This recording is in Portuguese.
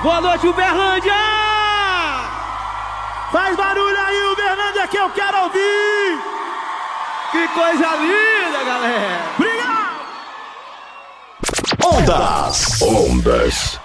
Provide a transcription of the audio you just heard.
Boa noite, Uberlândia! Faz barulho aí, Uberlândia, que eu quero ouvir! Que coisa linda, galera! Obrigado! Ondas.